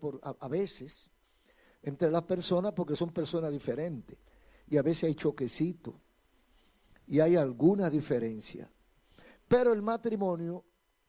a veces entre las personas porque son personas diferentes. Y a veces hay choquecitos y hay alguna diferencia. Pero el matrimonio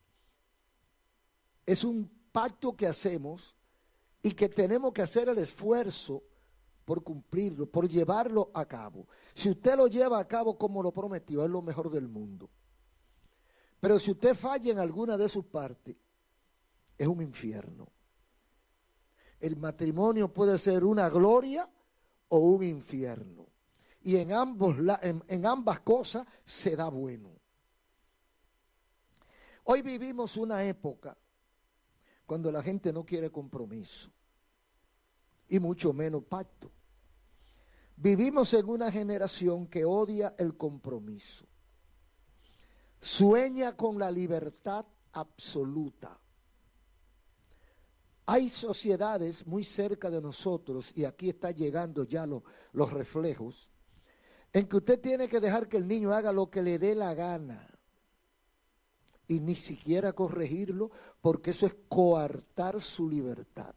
es un pacto que hacemos y que tenemos que hacer el esfuerzo por cumplirlo, por llevarlo a cabo. Si usted lo lleva a cabo como lo prometió, es lo mejor del mundo. Pero si usted falla en alguna de sus partes, es un infierno. El matrimonio puede ser una gloria o un infierno. Y en ambas cosas se da bueno. Hoy vivimos una época cuando la gente no quiere compromiso y mucho menos pacto. Vivimos en una generación que odia el compromiso. Sueña con la libertad absoluta. Hay sociedades muy cerca de nosotros, y aquí está llegando ya los reflejos, en que usted tiene que dejar que el niño haga lo que le dé la gana. Y ni siquiera corregirlo, porque eso es coartar su libertad.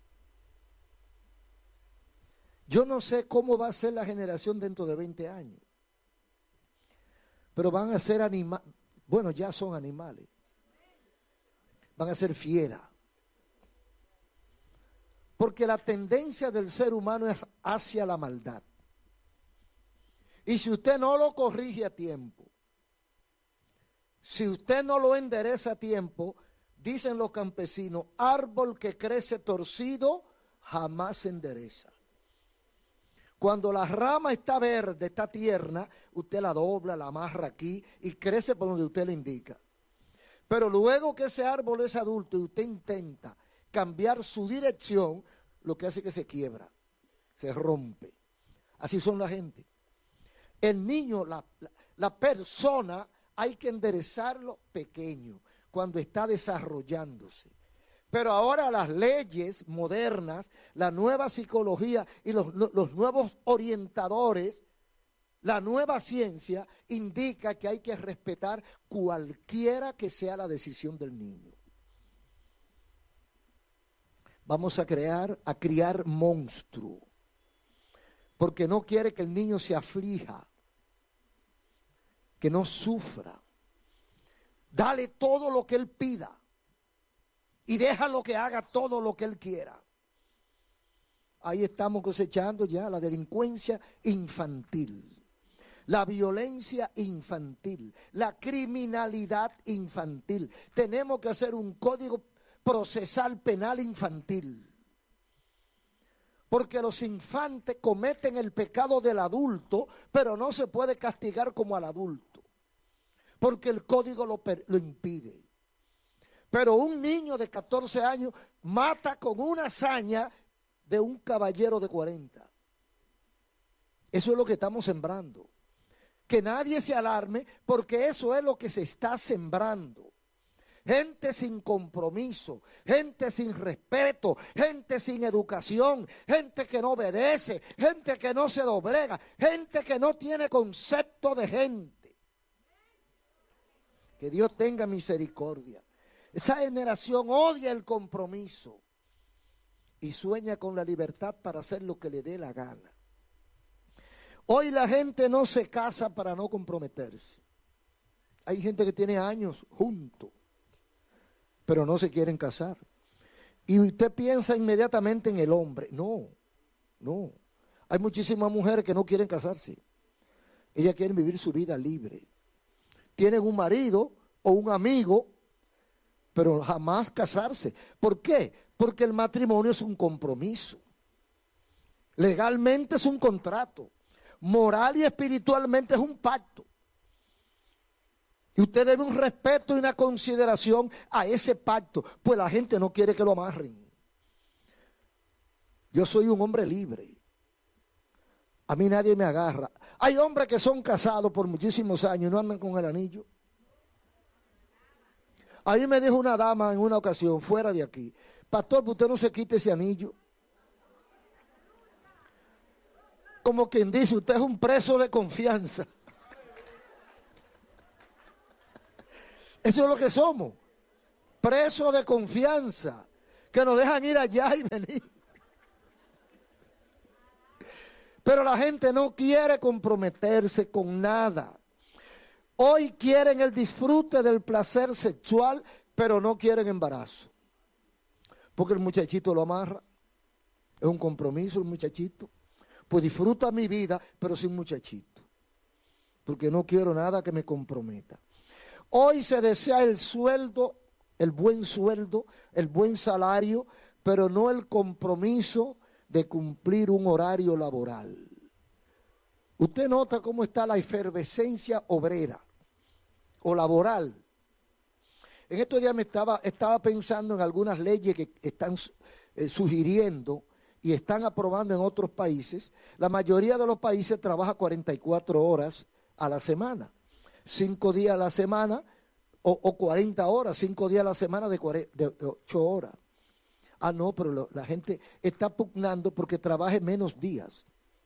Yo no sé cómo va a ser la generación dentro de 20 años. Pero van a ser animales, bueno, ya son animales. Van a ser fieras. Porque la tendencia del ser humano es hacia la maldad. Y si usted no lo corrige a tiempo, si usted no lo endereza a tiempo, dicen los campesinos, árbol que crece torcido jamás se endereza. Cuando la rama está verde, está tierna, usted la dobla, la amarra aquí y crece por donde usted le indica. Pero luego que ese árbol es adulto y usted intenta cambiar su dirección, lo que hace es que se quiebra, se rompe. Así son la gente. El niño, la persona, hay que enderezarlo pequeño, cuando está desarrollándose. Pero ahora las leyes modernas, la nueva psicología y los nuevos orientadores, la nueva ciencia indica que hay que respetar cualquiera que sea la decisión del niño. Vamos a criar monstruos, porque no quiere que el niño se aflija, que no sufra. Dale todo lo que él pida y déjalo que haga todo lo que él quiera. Ahí estamos cosechando ya la delincuencia infantil, la violencia infantil, la criminalidad infantil. Tenemos que hacer un código procesal penal infantil, porque los infantes cometen el pecado del adulto, pero no se puede castigar como al adulto, porque el código lo impide. Pero un niño de 14 años mata con una hazaña de un caballero de 40. Eso es lo que estamos sembrando. Que nadie se alarme, porque eso es lo que se está sembrando. Gente sin compromiso, gente sin respeto, gente sin educación, gente que no obedece, gente que no se doblega, gente que no tiene concepto de gente. Que Dios tenga misericordia. Esa generación odia el compromiso y sueña con la libertad para hacer lo que le dé la gana. Hoy la gente no se casa para no comprometerse. Hay gente que tiene años juntos, pero no se quieren casar. Y usted piensa inmediatamente en el hombre. No. Hay muchísimas mujeres que no quieren casarse. Ellas quieren vivir su vida libre. Tienen un marido o un amigo, pero jamás casarse. ¿Por qué? Porque el matrimonio es un compromiso. Legalmente es un contrato. Moral y espiritualmente es un pacto. Y usted debe un respeto y una consideración a ese pacto, pues la gente no quiere que lo amarren. Yo soy un hombre libre. A mí nadie me agarra. Hay hombres que son casados por muchísimos años y no andan con el anillo. A mí me dijo una dama en una ocasión, fuera de aquí, pastor, usted no se quite ese anillo. Como quien dice, usted es un preso de confianza. Eso es lo que somos, presos de confianza, que nos dejan ir allá y venir. Pero la gente no quiere comprometerse con nada. Hoy quieren el disfrute del placer sexual, pero no quieren embarazo. Porque el muchachito lo amarra. Es un compromiso el muchachito. Pues disfruta mi vida, pero sin muchachito. Porque no quiero nada que me comprometa. Hoy se desea el sueldo, el buen salario, pero no el compromiso de cumplir un horario laboral. Usted nota cómo está la efervescencia obrera o laboral. En estos días estaba pensando en algunas leyes que están sugiriendo y están aprobando en otros países. La mayoría de los países trabaja 44 horas a la semana, 5 días a la semana o 40 horas, 5 días a la semana de 8 horas. Ah, no, pero la gente está pugnando porque trabaje menos días.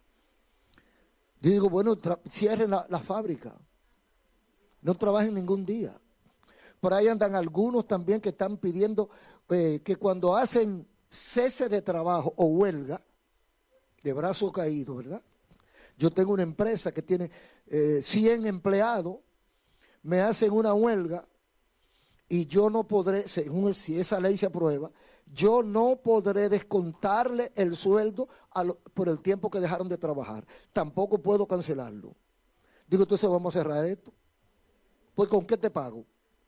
Yo digo, bueno, cierren la fábrica, no trabajen ningún día. Por ahí andan algunos también que están pidiendo que cuando hacen cese de trabajo o huelga, de brazo caído, ¿verdad? Yo tengo una empresa que tiene 100 empleados, me hacen una huelga y yo no podré, según si esa ley se aprueba, yo no podré descontarle el sueldo por el tiempo que dejaron de trabajar. Tampoco puedo cancelarlo. Digo, entonces vamos a cerrar esto. Pues ¿con qué te pago?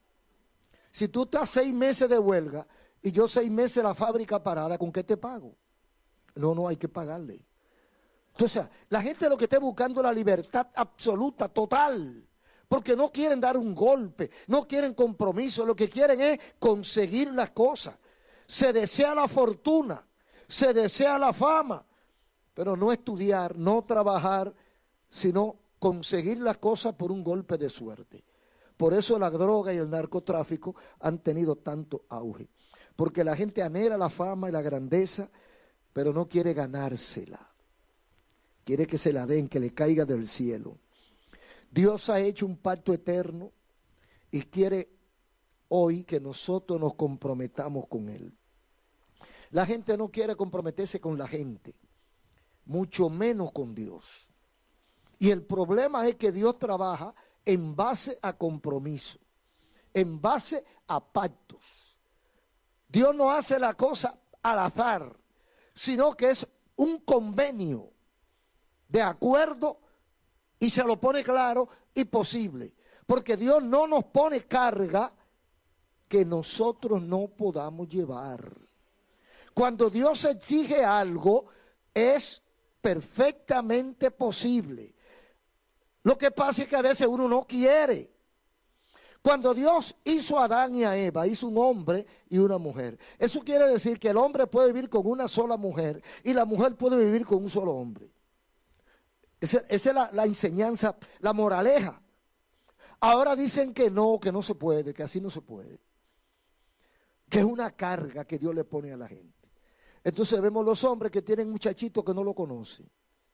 Si tú estás 6 meses de huelga y yo 6 meses la fábrica parada, ¿con qué te pago? No hay que pagarle. Entonces, la gente lo que está buscando es la libertad absoluta, total. Porque no quieren dar un golpe, no quieren compromiso, lo que quieren es conseguir las cosas. Se desea la fortuna, se desea la fama, pero no estudiar, no trabajar, sino conseguir las cosas por un golpe de suerte. Por eso la droga y el narcotráfico han tenido tanto auge. Porque la gente anhela la fama y la grandeza, pero no quiere ganársela. Quiere que se la den, que le caiga del cielo. Dios ha hecho un pacto eterno y quiere hoy que nosotros nos comprometamos con Él. La gente no quiere comprometerse con la gente, mucho menos con Dios. Y el problema es que Dios trabaja en base a compromiso, en base a pactos. Dios no hace la cosa al azar, sino que es un convenio de acuerdo y se lo pone claro y posible. Porque Dios no nos pone carga que nosotros no podamos llevar. Cuando Dios exige algo, es perfectamente posible. Lo que pasa es que a veces uno no quiere. Cuando Dios hizo a Adán y a Eva, hizo un hombre y una mujer. Eso quiere decir que el hombre puede vivir con una sola mujer y la mujer puede vivir con un solo hombre. Esa es la enseñanza, la moraleja. Ahora dicen que no se puede, que así no se puede. Que es una carga que Dios le pone a la gente. Entonces vemos los hombres que tienen muchachitos que no lo conocen.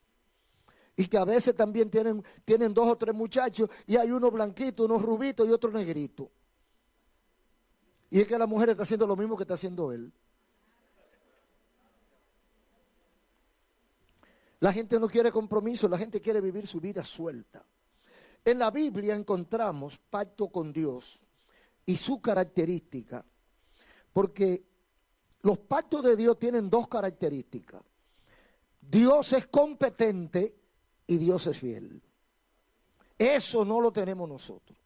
Y que a veces también tienen 2 o 3 muchachos y hay uno blanquito, uno rubito y otro negrito. Y es que la mujer está haciendo lo mismo que está haciendo él. La gente no quiere compromiso, la gente quiere vivir su vida suelta. En la Biblia encontramos pacto con Dios y su característica, porque los pactos de Dios tienen 2 características. Dios es competente y Dios es fiel. Eso no lo tenemos nosotros.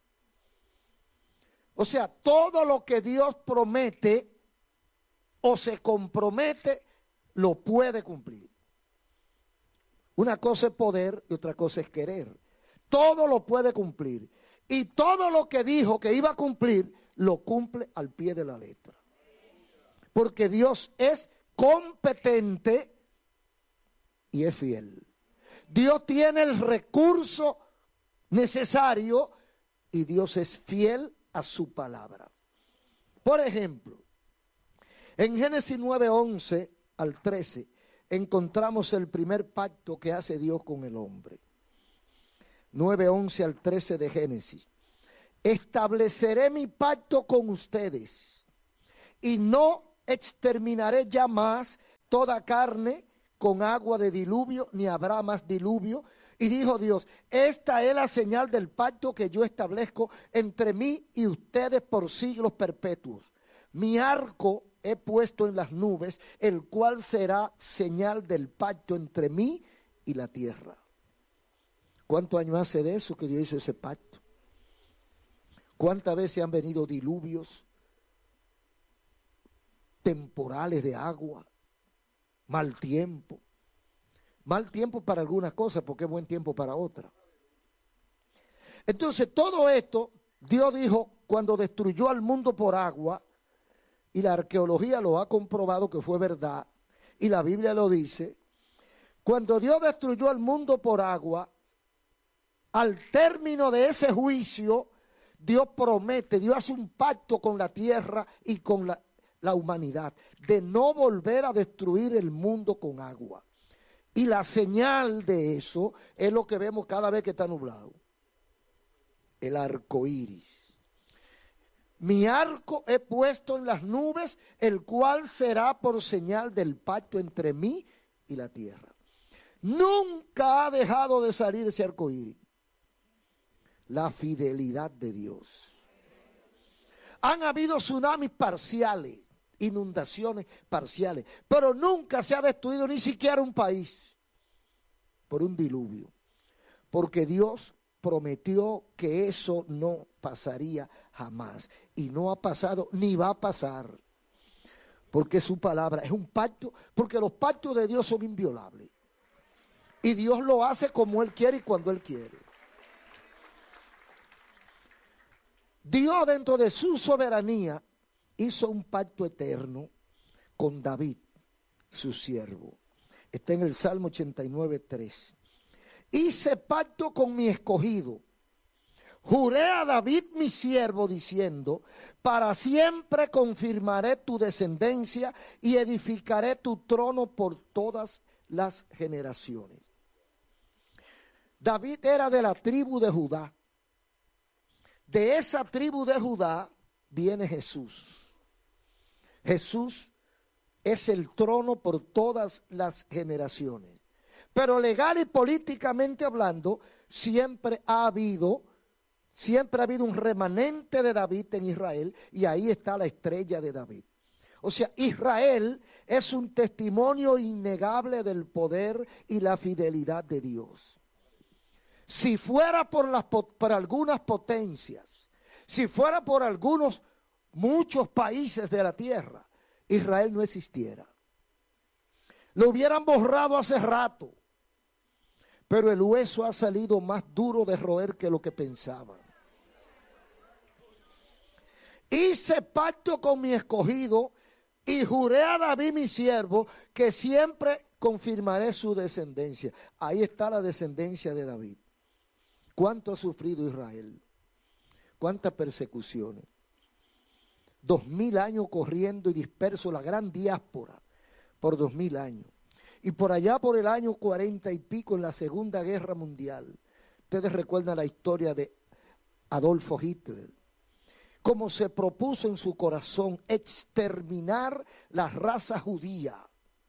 O sea, todo lo que Dios promete o se compromete, lo puede cumplir. Una cosa es poder y otra cosa es querer. Todo lo puede cumplir. Y todo lo que dijo que iba a cumplir, lo cumple al pie de la letra. Porque Dios es competente y es fiel. Dios tiene el recurso necesario y Dios es fiel a su palabra. Por ejemplo, en Génesis 9:11 al 13 encontramos el primer pacto que hace Dios con el hombre. 9:11 al 13 de Génesis. Estableceré mi pacto con ustedes y no exterminaré ya más toda carne con agua de diluvio, ni habrá más diluvio. Y dijo Dios, esta es la señal del pacto que yo establezco entre mí y ustedes por siglos perpetuos. Mi arco he puesto en las nubes, el cual será señal del pacto entre mí y la tierra. ¿Cuántos años hace de eso que Dios hizo ese pacto? ¿Cuántas veces han venido diluvios, temporales de agua, mal tiempo? Mal tiempo para algunas cosas, porque es buen tiempo para otras. Entonces, todo esto, Dios dijo, cuando destruyó al mundo por agua, y la arqueología lo ha comprobado que fue verdad, y la Biblia lo dice, cuando Dios destruyó al mundo por agua, al término de ese juicio, Dios promete, Dios hace un pacto con la tierra y con la humanidad, de no volver a destruir el mundo con agua. Y la señal de eso es lo que vemos cada vez que está nublado. El arco iris. Mi arco he puesto en las nubes, el cual será por señal del pacto entre mí y la tierra. Nunca ha dejado de salir ese arco iris. La fidelidad de Dios. Han habido tsunamis parciales, inundaciones parciales, pero nunca se ha destruido ni siquiera un país por un diluvio, porque Dios prometió que eso no pasaría jamás, y no ha pasado ni va a pasar, porque su palabra es un pacto, porque los pactos de Dios son inviolables, y Dios lo hace como Él quiere y cuando Él quiere. Dios, dentro de su soberanía, hizo un pacto eterno con David, su siervo. Está en el Salmo 89:3. Hice pacto con mi escogido. Juré a David mi siervo diciendo, para siempre confirmaré tu descendencia y edificaré tu trono por todas las generaciones. David era de la tribu de Judá. De esa tribu de Judá viene Jesús. Jesús es el trono por todas las generaciones. Pero legal y políticamente hablando, siempre ha habido un remanente de David en Israel, y ahí está la estrella de David. O sea, Israel es un testimonio innegable del poder y la fidelidad de Dios. Si fuera por algunas potencias, si fuera por muchos países de la tierra, Israel no existiera. Lo hubieran borrado hace rato, pero el hueso ha salido más duro de roer que lo que pensaban. Hice pacto con mi escogido y juré a David mi siervo que siempre confirmaré su descendencia. Ahí está la descendencia de David. ¿Cuánto ha sufrido Israel? ¿Cuántas persecuciones? 2000 años corriendo y disperso, la gran diáspora por 2000 años. Y por allá por el año 40 y pico, en la Segunda Guerra Mundial, ustedes recuerdan la historia de Adolfo Hitler, cómo se propuso en su corazón exterminar la raza judía.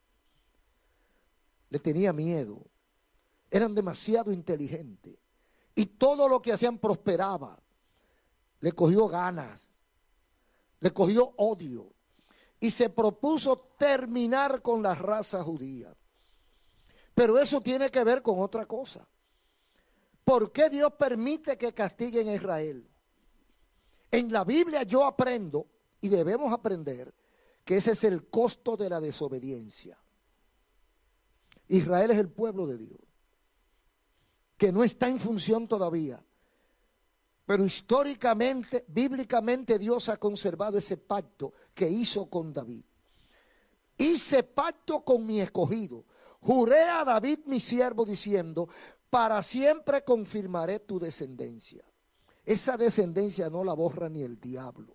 Le tenía miedo, eran demasiado inteligentes, y todo lo que hacían prosperaba. Le cogió ganas, le cogió odio, y se propuso terminar con la raza judía. Pero eso tiene que ver con otra cosa. ¿Por qué Dios permite que castiguen a Israel? En la Biblia yo aprendo, y debemos aprender, que ese es el costo de la desobediencia. Israel es el pueblo de Dios, que no está en función todavía. Pero históricamente, bíblicamente, Dios ha conservado ese pacto que hizo con David. Hice pacto con mi escogido. Juré a David mi siervo diciendo, para siempre confirmaré tu descendencia. Esa descendencia no la borra ni el diablo.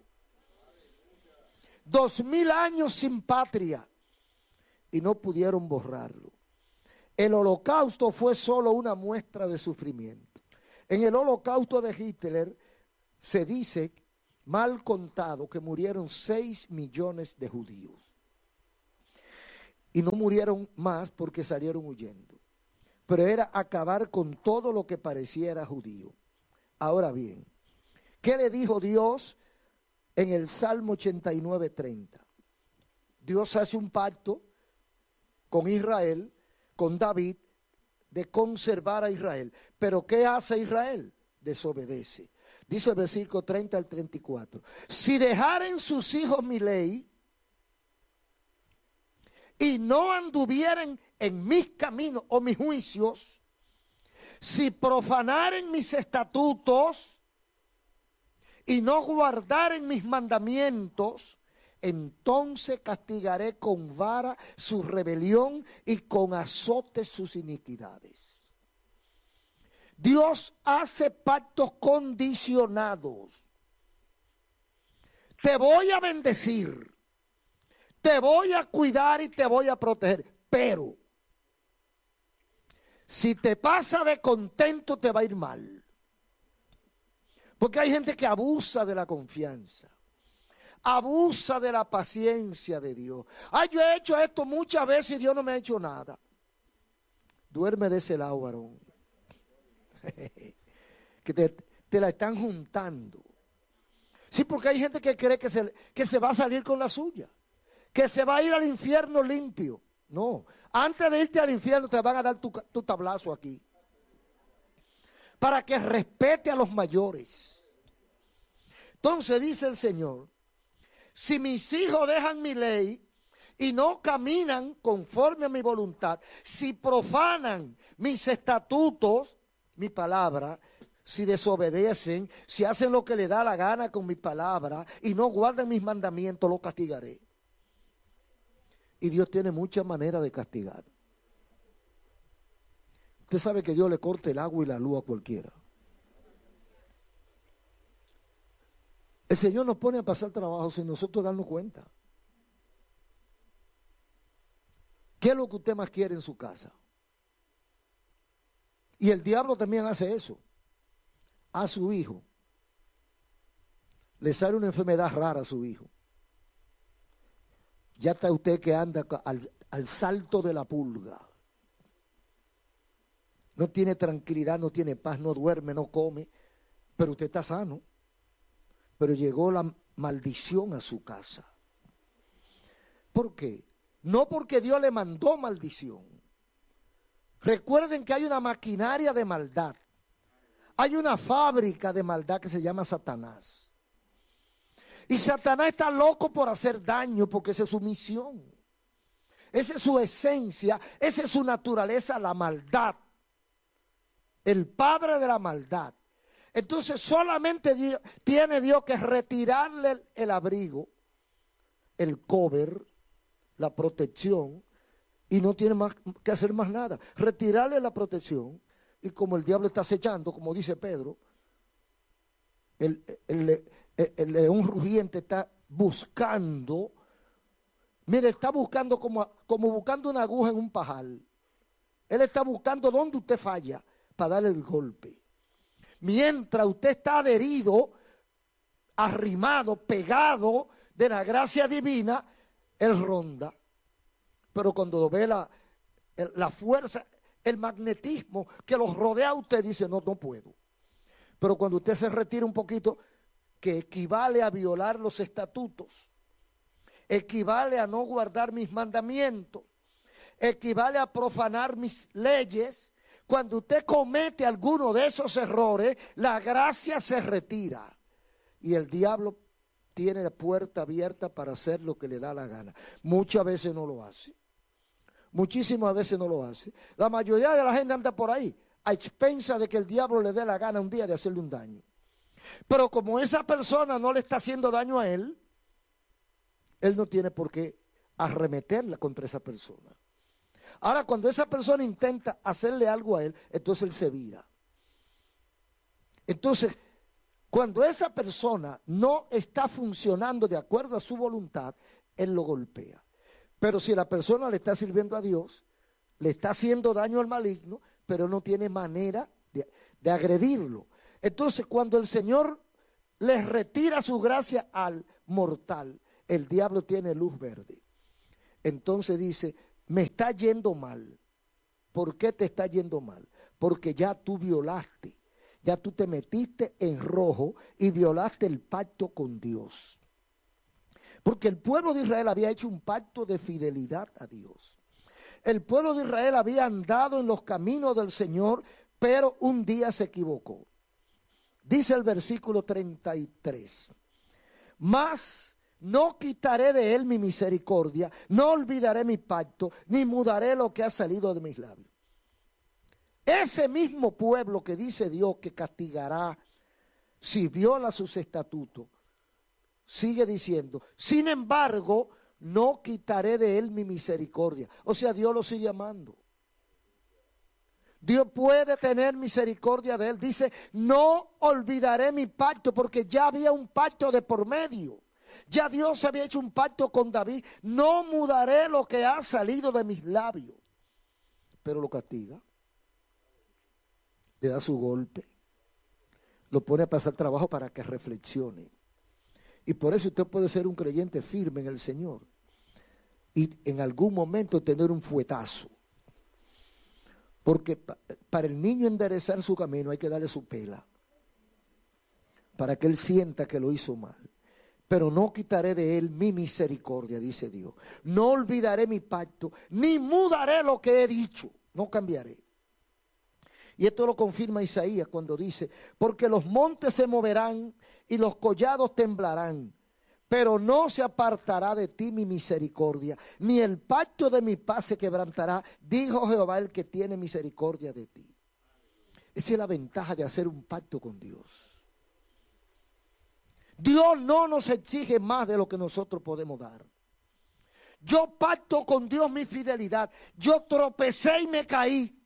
2000 años sin patria y no pudieron borrarlo. El holocausto fue solo una muestra de sufrimiento. En el holocausto de Hitler se dice, mal contado, que murieron 6 millones de judíos. y no murieron más porque salieron huyendo. Pero era acabar con todo lo que pareciera judío. Ahora bien, ¿qué le dijo Dios en el Salmo 89:30? Dios hace un pacto con Israel, con David, de conservar a Israel. Pero ¿qué hace Israel? Desobedece. Dice el versículo 30 al 34. Si dejaren sus hijos mi ley y no anduvieren en mis caminos o mis juicios, si profanaren mis estatutos y no guardaren mis mandamientos, entonces castigaré con vara su rebelión y con azote sus iniquidades. Dios hace pactos condicionados. Te voy a bendecir, te voy a cuidar y te voy a proteger, pero si te pasa de contento te va a ir mal. Porque hay gente que abusa de la confianza, abusa de la paciencia de Dios. Ay, yo he hecho esto muchas veces y Dios no me ha hecho nada. Duerme de ese lado, varón. Que te la están juntando. Sí, porque hay gente que cree que se va a salir con la suya, que se va a ir al infierno limpio. No, antes de irte al infierno te van a dar tu tablazo aquí, para que respete a los mayores. Entonces dice el Señor, si mis hijos dejan mi ley y no caminan conforme a mi voluntad, si profanan mis estatutos, mi palabra, si desobedecen, si hacen lo que le da la gana con mi palabra y no guardan mis mandamientos, los castigaré. Y Dios tiene muchas maneras de castigar. Usted sabe que Dios le corta el agua y la luz a cualquiera. El Señor nos pone a pasar trabajo sin nosotros darnos cuenta. ¿Qué es lo que usted más quiere en su casa? Y el diablo también hace eso. A su hijo le sale una enfermedad rara a su hijo. Ya está usted que anda al salto de la pulga. No tiene tranquilidad, no tiene paz, no duerme, no come, pero usted está sano. Pero llegó la maldición a su casa. ¿Por qué? No porque Dios le mandó maldición. Recuerden que hay una maquinaria de maldad. Hay una fábrica de maldad que se llama Satanás. Y Satanás está loco por hacer daño porque esa es su misión. Esa es su esencia, esa es su naturaleza, la maldad. El padre de la maldad. Entonces solamente tiene Dios que retirarle el abrigo, el cover, la protección, y no tiene más que hacer más nada. Retirarle la protección, y como el diablo está acechando, como dice Pedro, el león rugiente está buscando, mire, está buscando como buscando una aguja en un pajal. Él está buscando dónde usted falla para darle el golpe. Mientras usted está adherido, arrimado, pegado de la gracia divina, él ronda. Pero cuando ve la fuerza, el magnetismo que los rodea a usted, dice, no puedo. Pero cuando usted se retira un poquito, que equivale a violar los estatutos, equivale a no guardar mis mandamientos, equivale a profanar mis leyes. Cuando usted comete alguno de esos errores, la gracia se retira y el diablo tiene la puerta abierta para hacer lo que le da la gana. Muchas veces no lo hace, muchísimas veces no lo hace. La mayoría de la gente anda por ahí a expensas de que el diablo le dé la gana un día de hacerle un daño. Pero como esa persona no le está haciendo daño a él no tiene por qué arremeterla contra esa persona. Ahora, cuando esa persona intenta hacerle algo a él, entonces él se vira. Entonces, cuando esa persona no está funcionando de acuerdo a su voluntad, él lo golpea. Pero si la persona le está sirviendo a Dios, le está haciendo daño al maligno, pero no tiene manera de agredirlo. Entonces, cuando el Señor le retira su gracia al mortal, el diablo tiene luz verde. Entonces dice, me está yendo mal. ¿Por qué te está yendo mal? Porque ya tú violaste, ya tú te metiste en rojo y violaste el pacto con Dios. Porque el pueblo de Israel había hecho un pacto de fidelidad a Dios. El pueblo de Israel había andado en los caminos del Señor, pero un día se equivocó. Dice el versículo 33. Mas no quitaré de él mi misericordia, no olvidaré mi pacto, ni mudaré lo que ha salido de mis labios. Ese mismo pueblo que dice Dios que castigará si viola sus estatutos, sigue diciendo, sin embargo, no quitaré de él mi misericordia. O sea, Dios lo sigue amando. Dios puede tener misericordia de él. Dice, no olvidaré mi pacto, porque ya había un pacto de por medio. Ya Dios había hecho un pacto con David. No mudaré lo que ha salido de mis labios. Pero lo castiga. Le da su golpe. Lo pone a pasar trabajo para que reflexione. Y por eso usted puede ser un creyente firme en el Señor. Y en algún momento tener un fuetazo. Porque para el niño enderezar su camino hay que darle su pela. Para que él sienta que lo hizo mal. Pero no quitaré de él mi misericordia, dice Dios. No olvidaré mi pacto, ni mudaré lo que he dicho. No cambiaré. Y esto lo confirma Isaías cuando dice, porque los montes se moverán y los collados temblarán. Pero no se apartará de ti mi misericordia, ni el pacto de mi paz se quebrantará, dijo Jehová el que tiene misericordia de ti. Esa es la ventaja de hacer un pacto con Dios. Dios no nos exige más de lo que nosotros podemos dar. Yo pacto con Dios mi fidelidad. Yo tropecé y me caí.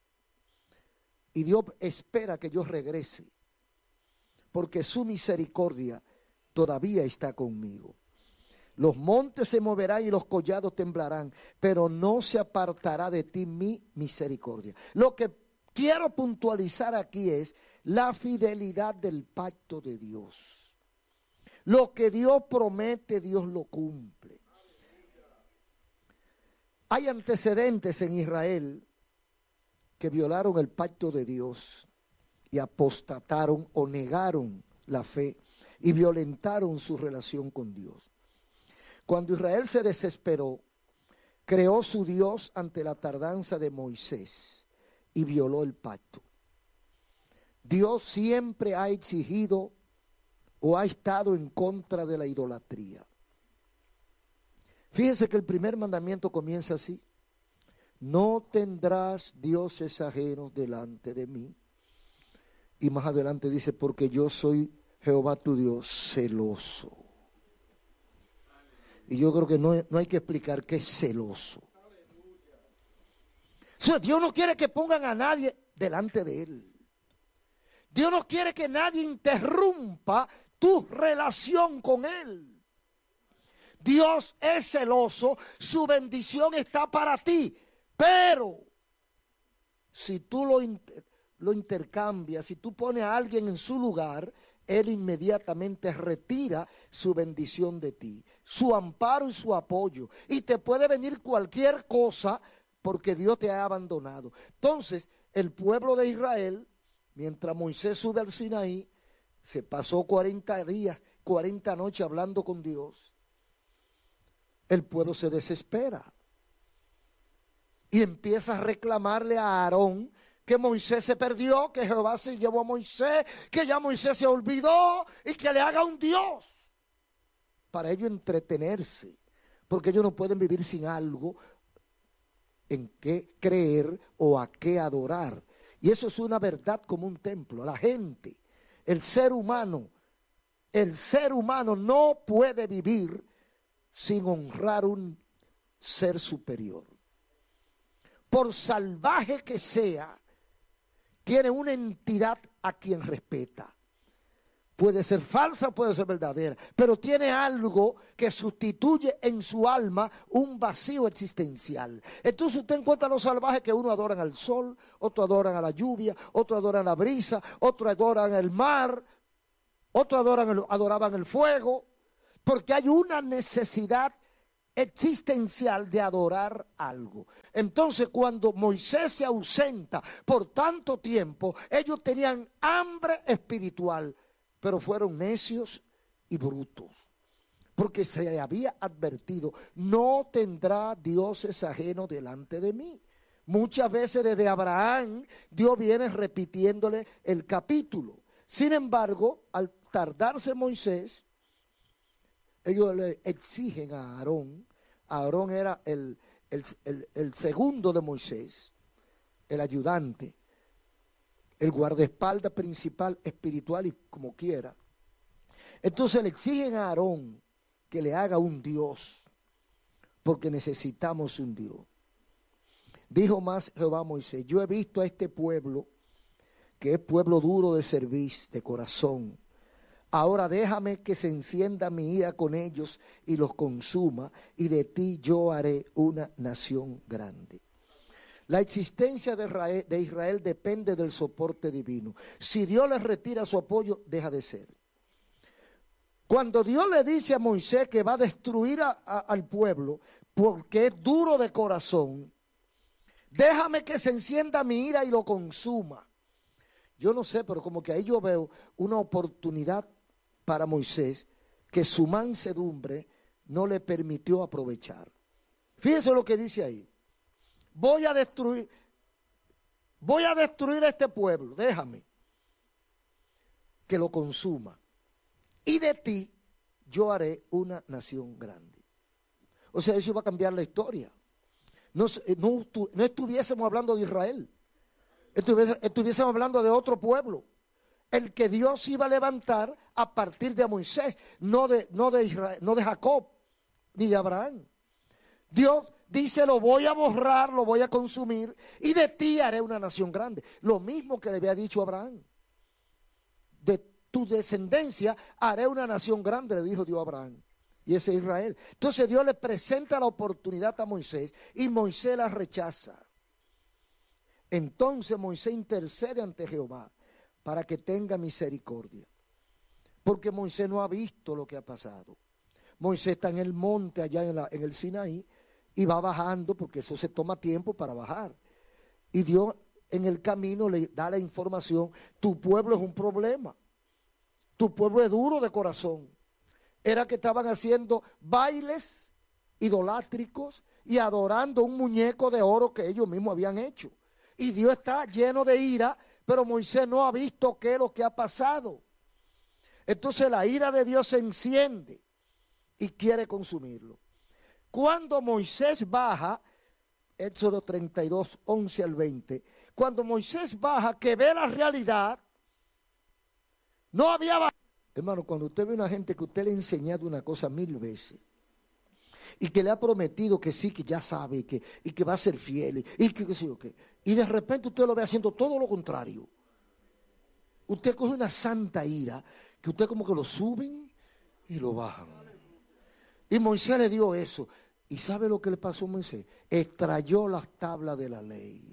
Y Dios espera que yo regrese, porque su misericordia todavía está conmigo. Los montes se moverán y los collados temblarán, pero no se apartará de ti mi misericordia. Lo que quiero puntualizar aquí es la fidelidad del pacto de Dios. Lo que Dios promete, Dios lo cumple. Hay antecedentes en Israel que violaron el pacto de Dios y apostataron o negaron la fe y violentaron su relación con Dios. Cuando Israel se desesperó, creó su Dios ante la tardanza de Moisés y violó el pacto. Dios siempre ha exigido o ha estado en contra de la idolatría. Fíjense que el primer mandamiento comienza así: no tendrás dioses ajenos delante de mí. Y más adelante dice, porque yo soy Jehová tu Dios celoso. Y yo creo que no hay que explicar qué es celoso. O sea, Dios no quiere que pongan a nadie delante de él. Dios no quiere que nadie interrumpa tu relación con él. Dios es celoso, su bendición está para ti. Pero si tú lo intercambias, si tú pones a alguien en su lugar, él inmediatamente retira su bendición de ti, su amparo y su apoyo. Y te puede venir cualquier cosa porque Dios te ha abandonado. Entonces, el pueblo de Israel, mientras Moisés sube al Sinaí, se pasó 40 días, 40 noches hablando con Dios. El pueblo se desespera y empieza a reclamarle a Aarón que Moisés se perdió, que Jehová se llevó a Moisés, que ya Moisés se olvidó y que le haga un Dios para ellos entretenerse, porque ellos no pueden vivir sin algo en qué creer o a qué adorar. Y eso es una verdad como un templo. La gente, el ser humano no puede vivir sin honrar un ser superior. Por salvaje que sea, tiene una entidad a quien respeta. Puede ser falsa, puede ser verdadera, pero tiene algo que sustituye en su alma un vacío existencial. Entonces usted encuentra a los salvajes que uno adoran al sol, otro adoran a la lluvia, otro adoran la brisa, otro adoran el mar, otro adoraban el fuego, porque hay una necesidad existencial de adorar algo. Entonces, cuando Moisés se ausenta por tanto tiempo, ellos tenían hambre espiritual, pero fueron necios y brutos, porque se le había advertido: no tendrá dioses ajenos delante de mí. Muchas veces desde Abraham Dios viene repitiéndole el capítulo. Sin embargo, al tardarse Moisés, ellos le exigen a Aarón. Aarón era el segundo de Moisés, el ayudante, el guardaespaldas principal, espiritual y como quiera. Entonces le exigen a Aarón que le haga un Dios, porque necesitamos un Dios. Dijo más Jehová a Moisés: yo he visto a este pueblo, que es pueblo duro de cerviz, de corazón. Ahora déjame que se encienda mi ira con ellos y los consuma, y de ti yo haré una nación grande. La existencia de Israel depende del soporte divino. Si Dios les retira su apoyo, deja de ser. Cuando Dios le dice a Moisés que va a destruir al pueblo porque es duro de corazón, déjame que se encienda mi ira y lo consuma. Yo no sé, pero como que ahí yo veo una oportunidad para Moisés que su mansedumbre no le permitió aprovechar. Fíjense lo que dice ahí: voy a destruir a este pueblo, déjame que lo consuma, y de ti yo haré una nación grande. O sea, eso va a cambiar la historia. No estuviésemos hablando de Israel, estuviésemos hablando de otro pueblo, el que Dios iba a levantar a partir de Moisés, no de Israel, no de Jacob, ni de Abraham. Dios dice: lo voy a borrar, lo voy a consumir, y de ti haré una nación grande. Lo mismo que le había dicho a Abraham: de tu descendencia haré una nación grande, le dijo Dios a Abraham. Y ese es Israel. Entonces Dios le presenta la oportunidad a Moisés y Moisés la rechaza. Entonces Moisés intercede ante Jehová para que tenga misericordia, porque Moisés no ha visto lo que ha pasado. Moisés está en el monte allá en el Sinaí y va bajando, porque eso se toma tiempo para bajar. Y Dios en el camino le da la información: tu pueblo es un problema, tu pueblo es duro de corazón. Era que estaban haciendo bailes idolátricos y adorando un muñeco de oro que ellos mismos habían hecho. Y Dios está lleno de ira, pero Moisés no ha visto qué es lo que ha pasado. Entonces la ira de Dios se enciende y quiere consumirlo. Cuando Moisés baja, Éxodo 32, 11 al 20, cuando Moisés baja, que ve la realidad, no había bajado. Hermano, cuando usted ve a una gente que usted le ha enseñado una cosa 1000 veces y que le ha prometido que sí, que ya sabe y que va a ser fiel y que sí o qué, y de repente usted lo ve haciendo todo lo contrario, usted coge una santa ira que usted como que lo suben y lo bajan. Y Moisés le dio eso. ¿Y sabe lo que le pasó a Moisés? Extrayó las tablas de la ley.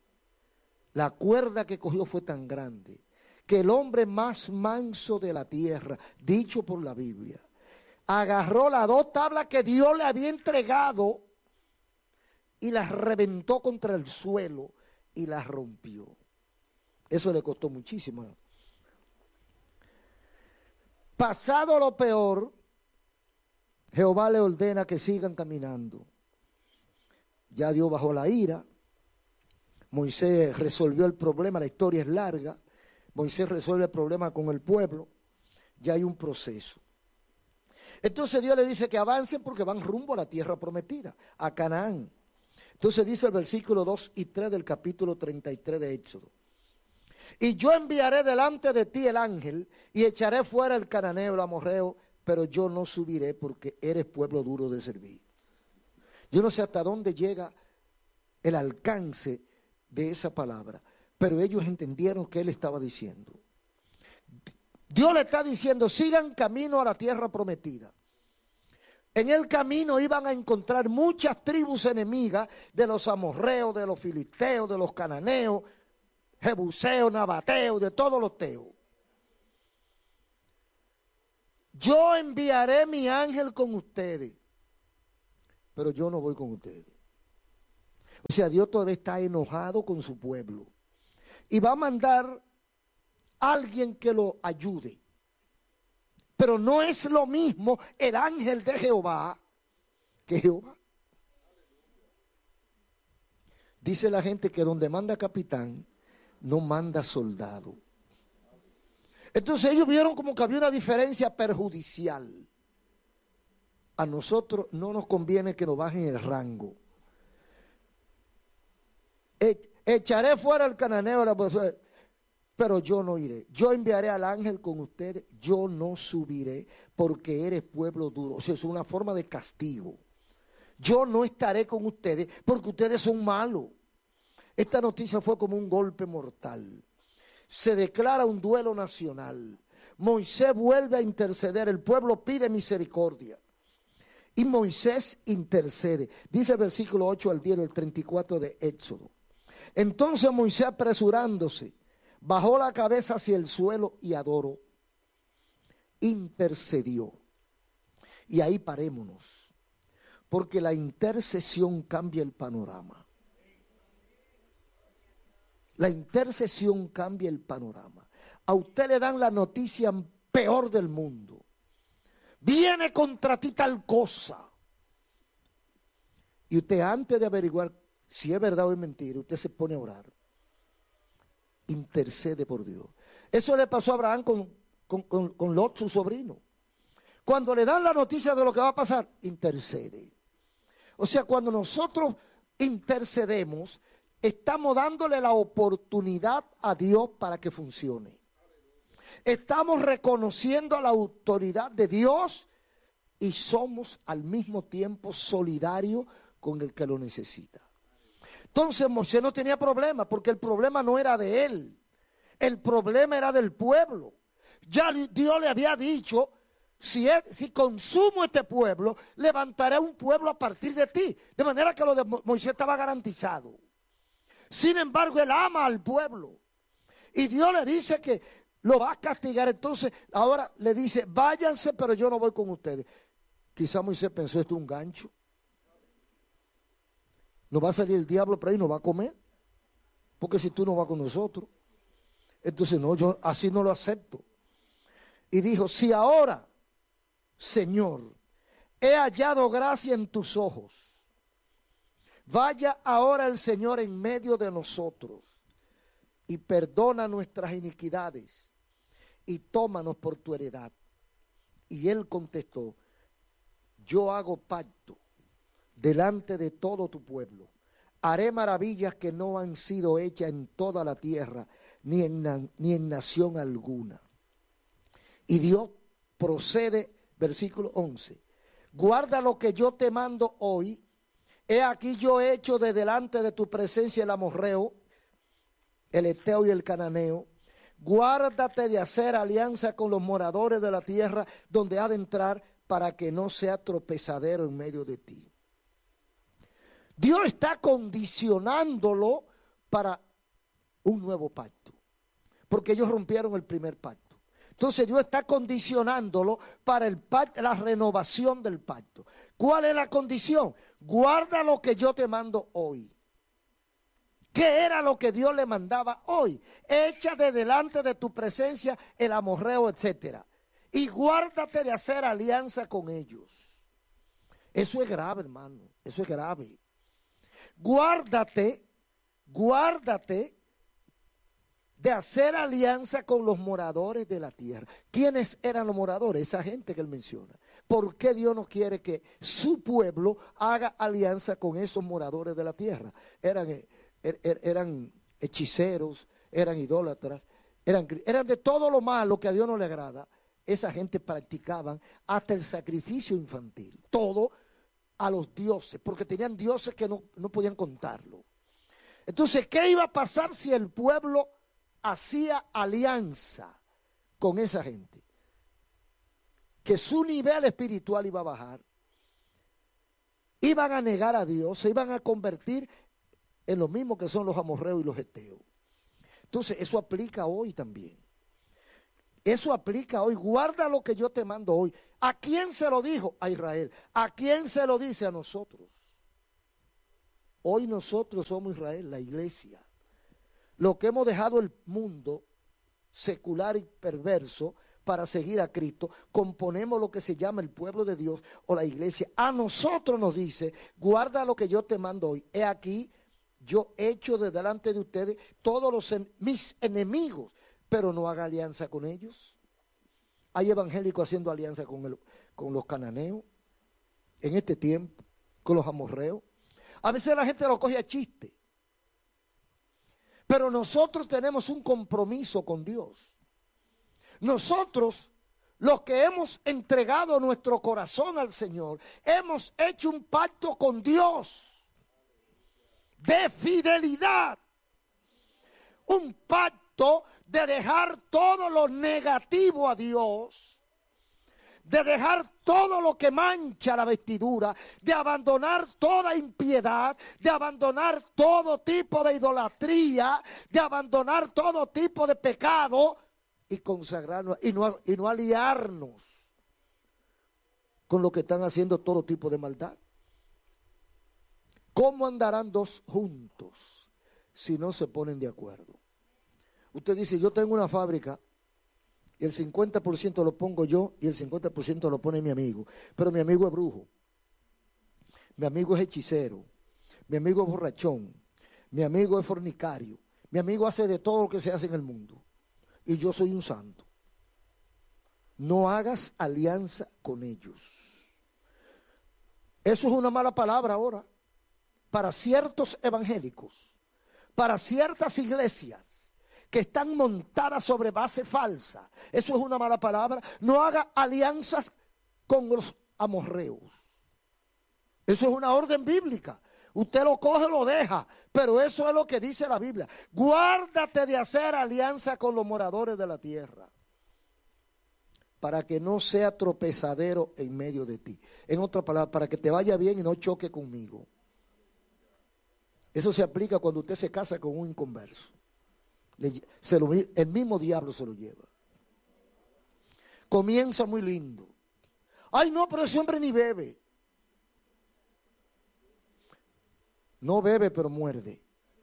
La cuerda que cogió fue tan grande que el hombre más manso de la tierra, dicho por la Biblia, agarró las 2 tablas que Dios le había entregado y las reventó contra el suelo y las rompió. Eso le costó muchísimo. Pasado lo peor, Jehová le ordena que sigan caminando. Ya Dios bajó la ira. Moisés resolvió el problema, la historia es larga. Moisés resuelve el problema con el pueblo. Ya hay un proceso. Entonces Dios le dice que avancen porque van rumbo a la tierra prometida, a Canaán. Entonces dice el versículo 2 y 3 del capítulo 33 de Éxodo: y yo enviaré delante de ti el ángel y echaré fuera el cananeo, el amorreo, pero yo no subiré porque eres pueblo duro de servir. Yo no sé hasta dónde llega el alcance de esa palabra, pero ellos entendieron que él estaba diciendo. Dios le está diciendo: sigan camino a la tierra prometida. En el camino iban a encontrar muchas tribus enemigas de los amorreos, de los filisteos, de los cananeos, jebuseos, nabateos, de todos los teos. Yo enviaré mi ángel con ustedes. pero yo no voy con ustedes. O sea, Dios todavía está enojado con su pueblo. Y va a mandar a alguien que lo ayude. Pero no es lo mismo el ángel de Jehová que Jehová. Dice la gente que donde manda capitán, no manda soldado. Entonces ellos vieron como que había una diferencia perjudicial. A nosotros no nos conviene que nos bajen el rango. Echaré fuera al cananeo, pero yo no iré. Yo enviaré al ángel con ustedes, yo no subiré porque eres pueblo duro. O sea, es una forma de castigo. Yo no estaré con ustedes porque ustedes son malos. Esta noticia fue como un golpe mortal. Se declara un duelo nacional. Moisés vuelve a interceder. El pueblo pide misericordia. Y Moisés intercede. Dice el versículo 8 al 10 del 34 de Éxodo. Entonces Moisés, apresurándose, bajó la cabeza hacia el suelo y adoró. Intercedió. Y ahí parémonos. Porque la intercesión cambia el panorama. La intercesión cambia el panorama. A usted le dan la noticia peor del mundo. Viene contra ti tal cosa. Y usted, antes de averiguar si es verdad o es mentira, usted se pone a orar. Intercede por Dios. Eso le pasó a Abraham con Lot, su sobrino. Cuando le dan la noticia de lo que va a pasar, intercede. O sea, cuando nosotros intercedemos, estamos dándole la oportunidad a Dios para que funcione. Estamos reconociendo la autoridad de Dios y somos al mismo tiempo solidarios con el que lo necesita. Entonces Moisés no tenía problema, porque el problema no era de él. El problema era del pueblo. Ya Dios le había dicho, si consumo este pueblo, levantaré un pueblo a partir de ti. De manera que lo de Moisés estaba garantizado. Sin embargo, él ama al pueblo. Y Dios le dice que lo va a castigar. Entonces, ahora le dice, váyanse, pero yo no voy con ustedes. Quizá Moisés pensó, esto es un gancho. No va a salir el diablo por ahí, no va a comer. Porque si tú no vas con nosotros. Entonces, no, yo así no lo acepto. Y dijo, si ahora, Señor, he hallado gracia en tus ojos, vaya ahora el Señor en medio de nosotros y perdona nuestras iniquidades y tómanos por tu heredad. Y él contestó, yo hago pacto delante de todo tu pueblo. Haré maravillas que no han sido hechas en toda la tierra, ni en nación alguna. Y Dios procede, versículo 11, guarda lo que yo te mando hoy. He aquí yo he hecho de delante de tu presencia el amorreo, el heteo y el cananeo. Guárdate de hacer alianza con los moradores de la tierra donde ha de entrar, para que no sea tropezadero en medio de ti. Dios está condicionándolo para un nuevo pacto, porque ellos rompieron el primer pacto. Entonces Dios está condicionándolo para el pacto, la renovación del pacto. ¿Cuál es la condición? Guarda lo que yo te mando hoy. ¿Qué era lo que Dios le mandaba hoy? Echa de delante de tu presencia el amorreo, etcétera. Y guárdate de hacer alianza con ellos. Eso es grave, hermano. Eso es grave. Guárdate de hacer alianza con los moradores de la tierra. ¿Quiénes eran los moradores? Esa gente que él menciona. ¿Por qué Dios no quiere que su pueblo haga alianza con esos moradores de la tierra? Eran hechiceros, eran idólatras, eran de todo lo malo que a Dios no le agrada. Esa gente practicaban hasta el sacrificio infantil, todo a los dioses, porque tenían dioses que no podían contarlo. Entonces, ¿qué iba a pasar si el pueblo hacía alianza con esa gente? Que su nivel espiritual iba a bajar, iban a negar a Dios, se iban a convertir en lo mismo que son los amorreos y los heteos. Entonces, eso aplica hoy también. Eso aplica hoy. Guarda lo que yo te mando hoy. ¿A quién se lo dijo? A Israel. ¿A quién se lo dice? A nosotros. Hoy nosotros somos Israel, la iglesia. Lo que hemos dejado el mundo secular y perverso para seguir a Cristo, componemos lo que se llama el pueblo de Dios o la iglesia. A nosotros nos dice, guarda lo que yo te mando hoy. He aquí, yo echo de delante de ustedes todos mis enemigos, pero no haga alianza con ellos. Hay evangélicos haciendo alianza con los cananeos en este tiempo, con los amorreos. A veces la gente lo coge a chiste. Pero nosotros tenemos un compromiso con Dios. Nosotros, los que hemos entregado nuestro corazón al Señor, hemos hecho un pacto con Dios de fidelidad. Un pacto de dejar todo lo negativo a Dios, de dejar todo lo que mancha la vestidura, de abandonar toda impiedad, de abandonar todo tipo de idolatría, de abandonar todo tipo de pecado y consagrarnos y no aliarnos con lo que están haciendo todo tipo de maldad. ¿Cómo andarán dos juntos si no se ponen de acuerdo? Usted dice, yo tengo una fábrica y el 50% lo pongo yo y el 50% lo pone mi amigo. Pero mi amigo es brujo, mi amigo es hechicero, mi amigo es borrachón, mi amigo es fornicario, mi amigo hace de todo lo que se hace en el mundo y yo soy un santo. No hagas alianza con ellos. Eso es una mala palabra ahora para ciertos evangélicos, para ciertas iglesias que están montadas sobre base falsa. Eso es una mala palabra. No haga alianzas con los amorreos. Eso es una orden bíblica. Usted lo coge, lo deja, pero eso es lo que dice la Biblia. Guárdate de hacer alianza con los moradores de la tierra, para que no sea tropezadero en medio de ti. En otras palabras, para que te vaya bien y no choque conmigo. Eso se aplica cuando usted se casa con un inconverso. El mismo diablo se lo lleva. Comienza muy lindo. Ay, no, pero ese hombre ni bebe. No bebe, pero muerde.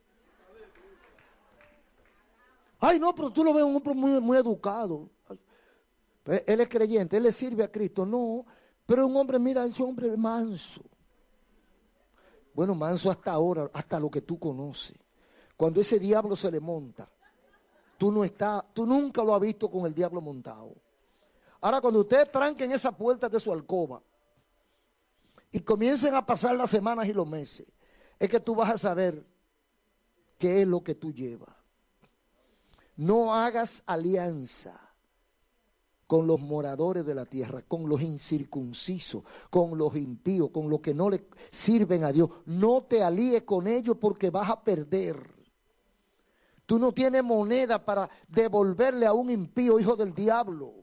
Ay, no, pero tú lo ves un hombre muy educado. Él es creyente, él le sirve a Cristo. No, pero un hombre, mira, ese hombre es manso. Bueno, manso hasta ahora, hasta lo que tú conoces. Cuando ese diablo se le monta, tú nunca lo has visto con el diablo montado. Ahora, cuando ustedes tranquen esa puerta de su alcoba y comiencen a pasar las semanas y los meses, es que tú vas a saber qué es lo que tú llevas. No hagas alianza con los moradores de la tierra, con los incircuncisos, con los impíos, con los que no le sirven a Dios. No te alíes con ellos porque vas a perder. Tú no tienes moneda para devolverle a un impío, hijo del diablo.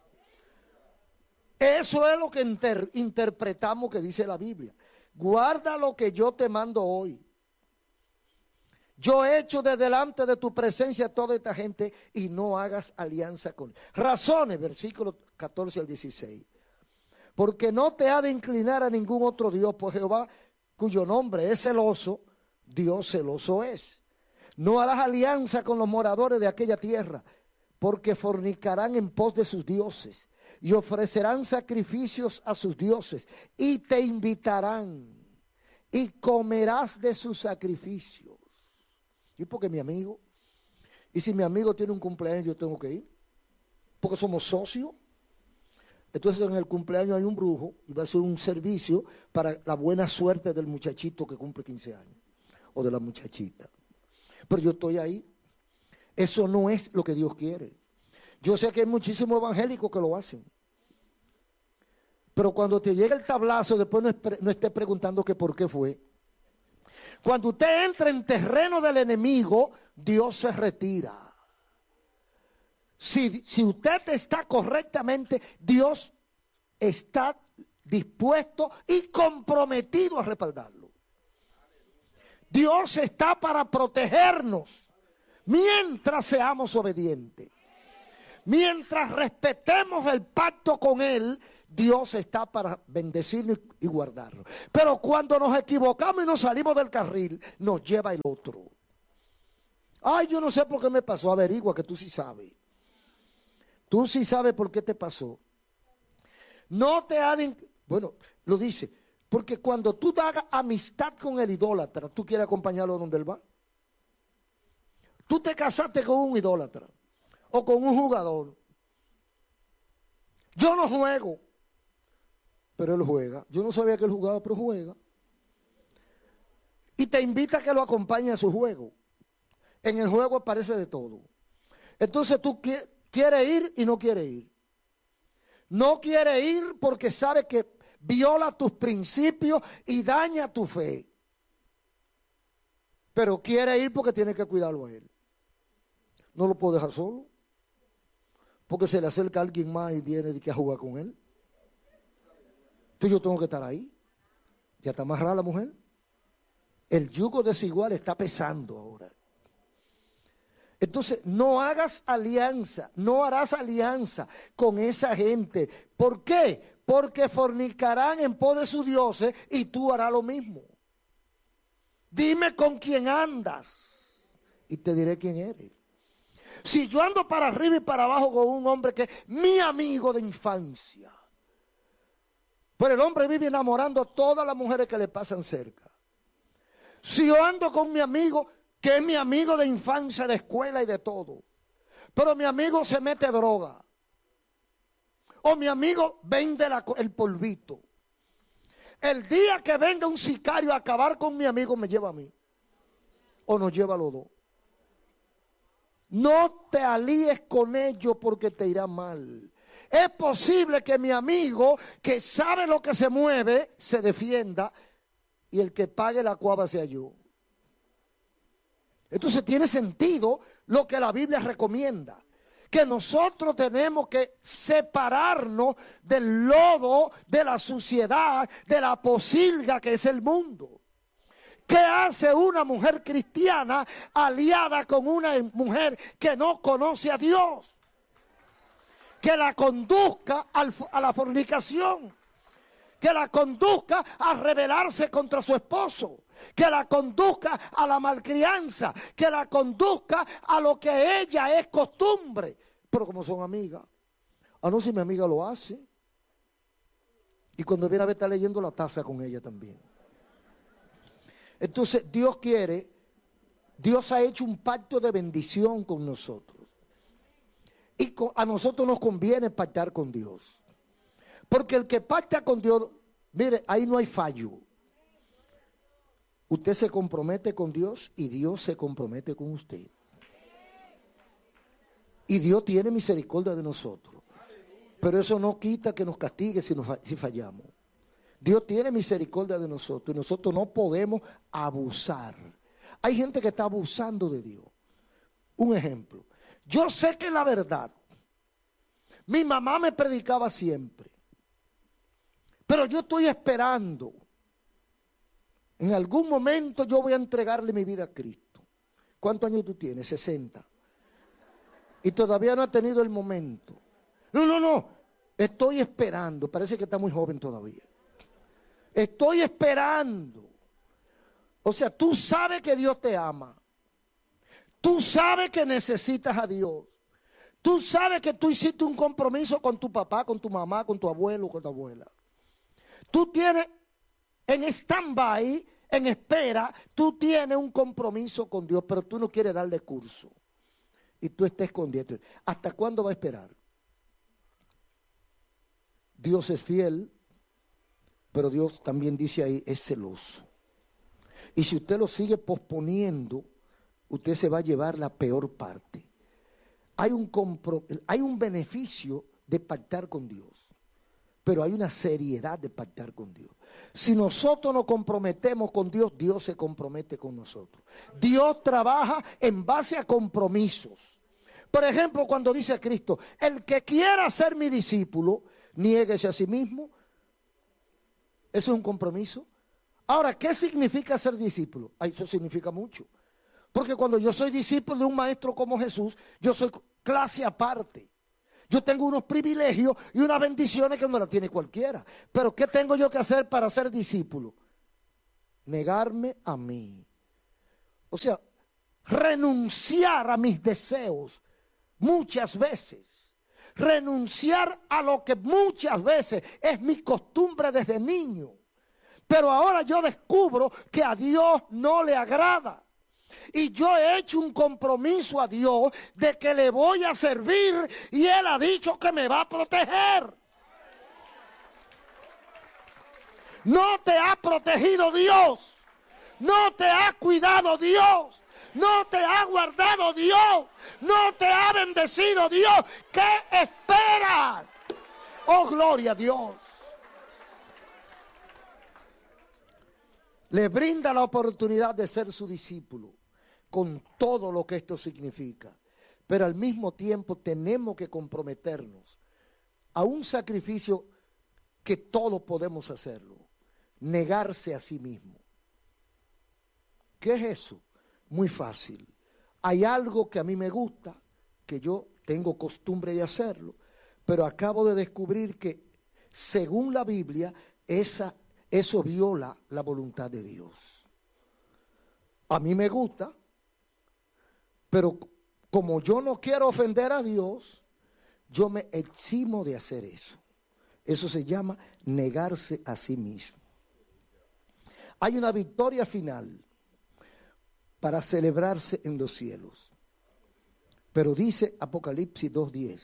Eso es lo que interpretamos que dice la Biblia. Guarda lo que yo te mando hoy. Yo he hecho de delante de tu presencia a toda esta gente y no hagas alianza con ellos. Razones, versículos 14 al 16. Porque no te ha de inclinar a ningún otro Dios, pues Jehová, cuyo nombre es celoso, Dios celoso es. No harás alianza con los moradores de aquella tierra, porque fornicarán en pos de sus dioses y ofrecerán sacrificios a sus dioses y te invitarán y comerás de sus sacrificios. ¿Y por qué mi amigo? Y si mi amigo tiene un cumpleaños, yo tengo que ir, porque somos socios. Entonces en el cumpleaños hay un brujo y va a ser un servicio para la buena suerte del muchachito que cumple 15 años o de la muchachita. Pero yo estoy ahí. Eso no es lo que Dios quiere. Yo sé que hay muchísimos evangélicos que lo hacen. Pero cuando te llega el tablazo, después no esté preguntando que por qué fue. Cuando usted entra en terreno del enemigo, Dios se retira. Si usted está correctamente, Dios está dispuesto y comprometido a respaldarlo. Dios está para protegernos mientras seamos obedientes. Mientras respetemos el pacto con Él, Dios está para bendecirnos y guardarnos. Pero cuando nos equivocamos y nos salimos del carril, nos lleva el otro. Ay, yo no sé por qué me pasó. Averigua, que tú sí sabes. Tú sí sabes por qué te pasó. No te hagan, bueno, lo dice, porque cuando tú hagas amistad con el idólatra, tú quieres acompañarlo donde él va. Tú te casaste con un idólatra o con un jugador. Yo no juego, pero él juega. Yo no sabía que él jugaba, pero juega. Y te invita a que lo acompañe a su juego. En el juego aparece de todo. Entonces tú quieres ir y no quieres ir. No quieres ir porque sabe que viola tus principios y daña tu fe. Pero quiere ir porque tiene que cuidarlo a él. No lo puedo dejar solo. Porque se le acerca a alguien más y viene a jugar con él. Entonces yo tengo que estar ahí. Ya está amarrada la mujer. El yugo desigual está pesando ahora. Entonces no hagas alianza, no harás alianza con esa gente. ¿Por qué? Porque fornicarán en pos de sus dioses y tú harás lo mismo. Dime con quién andas y te diré quién eres. Si yo ando para arriba y para abajo con un hombre que es mi amigo de infancia, pues el hombre vive enamorando a todas las mujeres que le pasan cerca. Si yo ando con mi amigo, que es mi amigo de infancia, de escuela y de todo, pero mi amigo se mete droga, o mi amigo vende el polvito, el día que venga un sicario a acabar con mi amigo, me lleva a mí, o nos lleva a los dos. No te alíes con ellos porque te irá mal. Es posible que mi amigo, que sabe lo que se mueve, se defienda, y el que pague la cuava sea yo. Entonces tiene sentido lo que la Biblia recomienda, que nosotros tenemos que separarnos del lodo, de la suciedad, de la posilga que es el mundo. ¿Qué hace una mujer cristiana aliada con una mujer que no conoce a Dios? Que la conduzca a la fornicación, que la conduzca a rebelarse contra su esposo, que la conduzca a la malcrianza, que la conduzca a lo que ella es costumbre. Pero como son amigas, no, si mi amiga lo hace, y cuando viene a ver está leyendo la taza con ella también. Entonces Dios quiere, Dios ha hecho un pacto de bendición con nosotros. Y a nosotros nos conviene pactar con Dios. Porque el que pacta con Dios, mire, ahí no hay fallo. Usted se compromete con Dios y Dios se compromete con usted. Y Dios tiene misericordia de nosotros. Pero eso no quita que nos castigue si fallamos. Dios tiene misericordia de nosotros y nosotros no podemos abusar. Hay gente que está abusando de Dios. Un ejemplo. Yo sé que la verdad, mi mamá me predicaba siempre, pero yo estoy esperando. En algún momento yo voy a entregarle mi vida a Cristo. ¿Cuántos años tú tienes? 60. Y todavía no ha tenido el momento. No. Estoy esperando. Parece que está muy joven todavía. Estoy esperando. O sea, tú sabes que Dios te ama. Tú sabes que necesitas a Dios. Tú sabes que tú hiciste un compromiso con tu papá, con tu mamá, con tu abuelo, con tu abuela. Tú tienes en stand-by, en espera, tú tienes un compromiso con Dios, pero tú no quieres darle curso. Y tú estás escondiendo. ¿Hasta cuándo va a esperar? Dios es fiel, pero Dios también dice ahí, es celoso. Y si usted lo sigue posponiendo, usted se va a llevar la peor parte. Hay un beneficio de pactar con Dios, pero hay una seriedad de pactar con Dios. Si nosotros nos comprometemos con Dios, Dios se compromete con nosotros. Dios trabaja en base a compromisos. Por ejemplo, cuando dice Cristo, el que quiera ser mi discípulo, niéguese a sí mismo. Eso es un compromiso. Ahora, ¿qué significa ser discípulo? Eso significa mucho. Porque cuando yo soy discípulo de un maestro como Jesús, yo soy clase aparte. Yo tengo unos privilegios y unas bendiciones que no las tiene cualquiera. Pero ¿qué tengo yo que hacer para ser discípulo? Negarme a mí. O sea, renunciar a mis deseos muchas veces. Renunciar a lo que muchas veces es mi costumbre desde niño. Pero ahora yo descubro que a Dios no le agrada. Y yo he hecho un compromiso a Dios de que le voy a servir y Él ha dicho que me va a proteger. No te ha protegido Dios. No te ha cuidado Dios. No te ha guardado Dios. No te ha bendecido Dios. ¿Qué esperas? Oh, gloria a Dios. Le brinda la oportunidad de ser su discípulo, con todo lo que esto significa. Pero al mismo tiempo tenemos que comprometernos a un sacrificio que todos podemos hacerlo. Negarse a sí mismo. ¿Qué es eso? Muy fácil. Hay algo que a mí me gusta, que yo tengo costumbre de hacerlo, pero acabo de descubrir que según la Biblia, eso viola la voluntad de Dios. A mí me gusta, pero como yo no quiero ofender a Dios, yo me eximo de hacer eso. Eso se llama negarse a sí mismo. Hay una victoria final para celebrarse en los cielos. Pero dice Apocalipsis 2:10,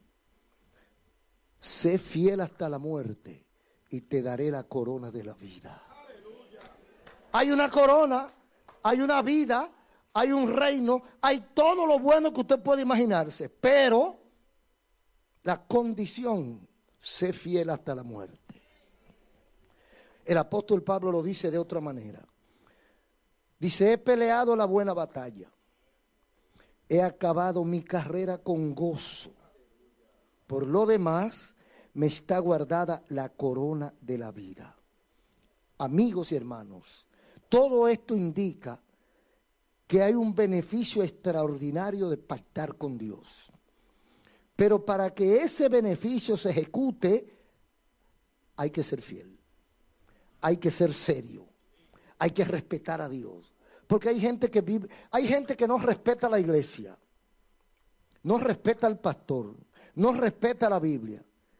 sé fiel hasta la muerte y te daré la corona de la vida. Hay una corona, hay una vida, hay un reino, hay todo lo bueno que usted puede imaginarse, pero la condición, sé fiel hasta la muerte. El apóstol Pablo lo dice de otra manera. Dice, he peleado la buena batalla, he acabado mi carrera con gozo. Por lo demás, me está guardada la corona de la vida. Amigos y hermanos, todo esto indica que hay un beneficio extraordinario de pactar con Dios. Pero para que ese beneficio se ejecute, hay que ser fiel. Hay que ser serio. Hay que respetar a Dios. Porque hay gente que vive, hay gente que no respeta la iglesia. No respeta al pastor. No respeta la Biblia.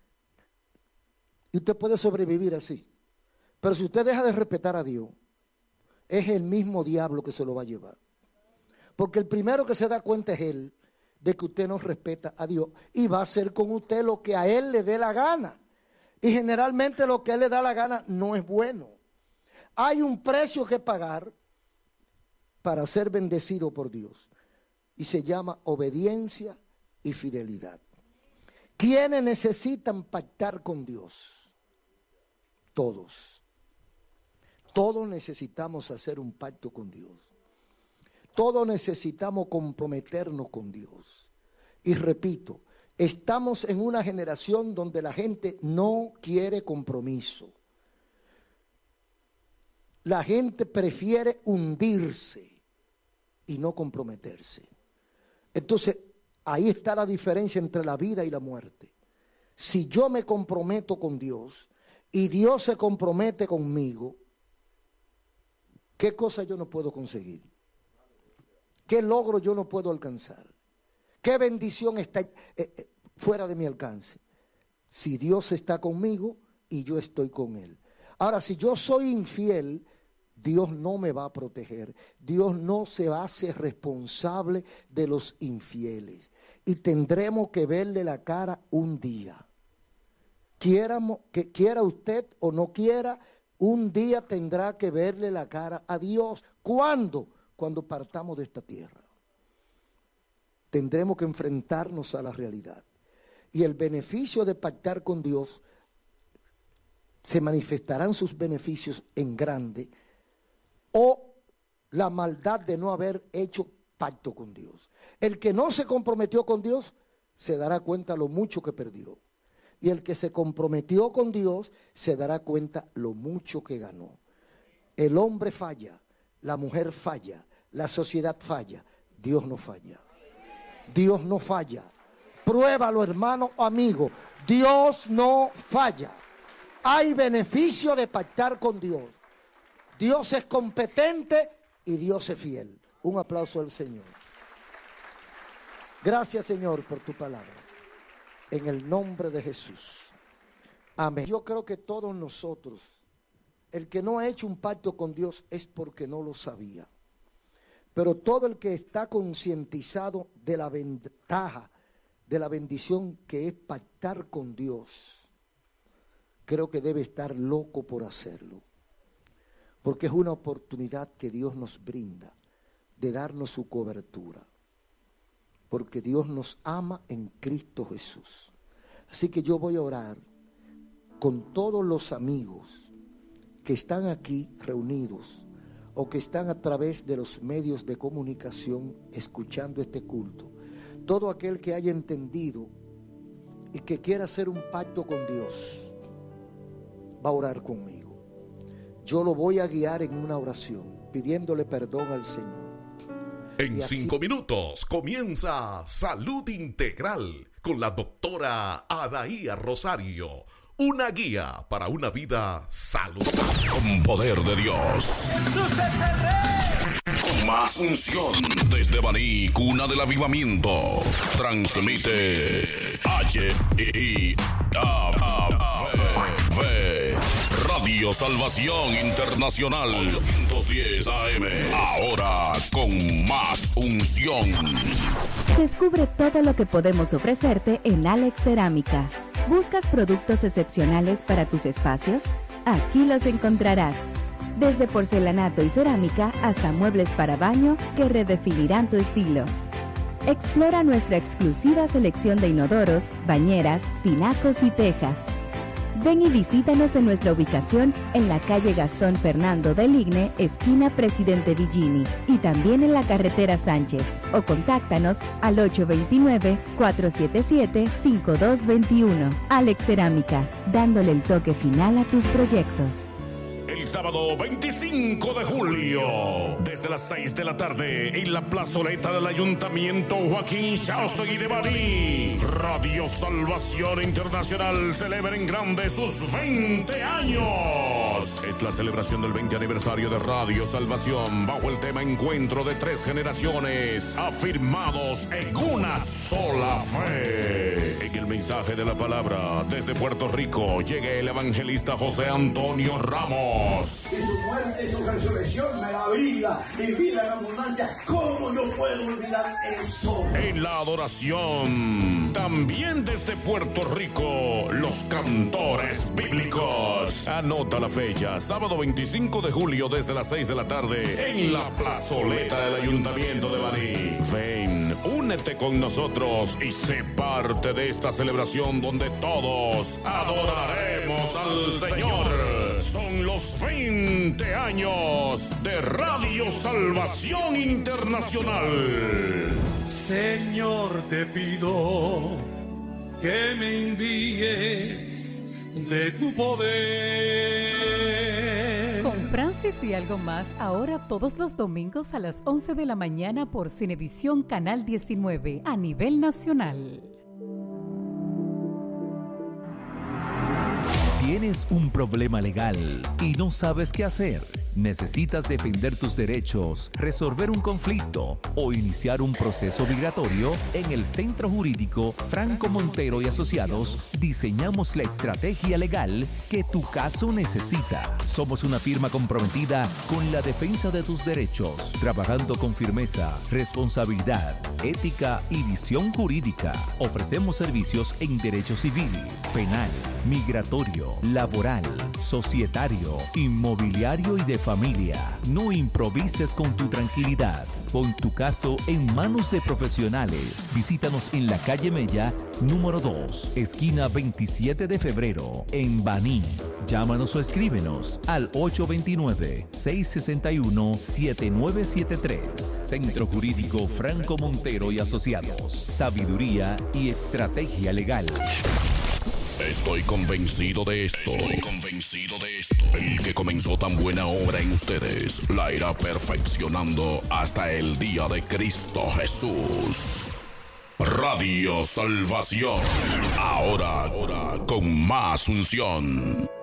Y usted puede sobrevivir así. Pero si usted deja de respetar a Dios, es el mismo diablo que se lo va a llevar. Porque el primero que se da cuenta es él de que usted no respeta a Dios. Y va a hacer con usted lo que a él le dé la gana. Y generalmente lo que a él le da la gana no es bueno. Hay un precio que pagar para ser bendecido por Dios. Y se llama obediencia y fidelidad. ¿Quiénes necesitan pactar con Dios? Todos. Todos necesitamos hacer un pacto con Dios. Todos necesitamos comprometernos con Dios. Y repito, estamos en una generación donde la gente no quiere compromiso. La gente prefiere hundirse y no comprometerse. Entonces, ahí está la diferencia entre la vida y la muerte. Si yo me comprometo con Dios y Dios se compromete conmigo, ¿qué cosa yo no puedo conseguir? ¿Qué logro yo no puedo alcanzar? ¿Qué bendición está fuera de mi alcance? Si Dios está conmigo y yo estoy con Él. Ahora, si yo soy infiel, Dios no me va a proteger. Dios no se hace responsable de los infieles. Y tendremos que verle la cara un día. Quiera usted o no quiera, un día tendrá que verle la cara a Dios. ¿Cuándo? Cuando partamos de esta tierra. Tendremos que enfrentarnos a la realidad. Y el beneficio de pactar con Dios, se manifestarán sus beneficios en grande, o la maldad de no haber hecho pacto con Dios. El que no se comprometió con Dios se dará cuenta lo mucho que perdió. Y el que se comprometió con Dios se dará cuenta lo mucho que ganó. El hombre falla, la mujer falla, la sociedad falla, Dios no falla. Dios no falla. Pruébalo, hermano o amigo. Dios no falla. Hay beneficio de pactar con Dios. Dios es competente y Dios es fiel. Un aplauso al Señor. Gracias, Señor, por tu palabra. En el nombre de Jesús. Amén. Yo creo que todos nosotros, el que no ha hecho un pacto con Dios es porque no lo sabía. Pero todo el que está concientizado de la ventaja, de la bendición que es pactar con Dios, creo que debe estar loco por hacerlo. Porque es una oportunidad que Dios nos brinda de darnos su cobertura. Porque Dios nos ama en Cristo Jesús. Así que yo voy a orar con todos los amigos que están aquí reunidos o que están a través de los medios de comunicación escuchando este culto. Todo aquel que haya entendido y que quiera hacer un pacto con Dios va a orar conmigo. Yo lo voy a guiar en una oración pidiéndole perdón al Señor. En 5 minutos comienza Salud Integral con la doctora Adaía Rosario. Una guía para una vida saludable. Con poder de Dios. ¡Jesús es el Rey! Con más unción desde Baní, cuna del avivamiento. Transmite HIAV Radio Salvación Internacional 810 AM. Ahora con más unción. Descubre todo lo que podemos ofrecerte en Alex Cerámica. ¿Buscas productos excepcionales para tus espacios? Aquí los encontrarás. Desde porcelanato y cerámica hasta muebles para baño que redefinirán tu estilo. Explora nuestra exclusiva selección de inodoros, bañeras, tinacos y tejas. Ven y visítanos en nuestra ubicación en la calle Gastón Fernando del Igne, esquina Presidente Villini, y también en la carretera Sánchez, o contáctanos al 829-477-5221. Alex Cerámica, dándole el toque final a tus proyectos. El sábado 25 de julio, desde las 6 de la tarde, en la plazoleta del Ayuntamiento Joaquín Chaustegui de Baní, Radio Salvación Internacional celebra en grande sus 20 años. Es la celebración del 20 aniversario de Radio Salvación bajo el tema Encuentro de 3 generaciones afirmados en una sola fe. En el mensaje de la palabra, desde Puerto Rico, llega el evangelista José Antonio Ramos. Y su muerte y su resurrección me da vida y vida en abundancia. ¿Cómo yo puedo olvidar eso? En la adoración, también desde Puerto Rico, los cantores bíblicos. Anota la fecha, sábado 25 de julio desde las 6 de la tarde en la plazoleta del Ayuntamiento de Baní. Ven, únete con nosotros y sé parte de esta celebración donde todos adoraremos al Señor. Son los 20 años de Radio Salvación Internacional. Señor, te pido que me envíes de tu poder. Con Francis y algo más, ahora todos los domingos a las 11 de la mañana por Cinevisión Canal 19 a nivel nacional. ¿Tienes un problema legal y no sabes qué hacer? ¿Necesitas defender tus derechos, resolver un conflicto o iniciar un proceso migratorio? En el Centro Jurídico Franco Montero y Asociados diseñamos la estrategia legal que tu caso necesita. Somos una firma comprometida con la defensa de tus derechos, trabajando con firmeza, responsabilidad, ética y visión jurídica. Ofrecemos servicios en derecho civil, penal, migratorio, laboral, societario, inmobiliario y de familia. No improvises con tu tranquilidad. Pon tu caso en manos de profesionales. Visítanos en la calle Mella, número 2, esquina 27 de febrero, en Baní. Llámanos o escríbenos al 829-661-7973. Centro Jurídico Franco Montero y Asociados. Sabiduría y estrategia legal. Estoy convencido de esto. El que comenzó tan buena obra en ustedes la irá perfeccionando hasta el día de Cristo Jesús. Radio Salvación. Ahora con más unción.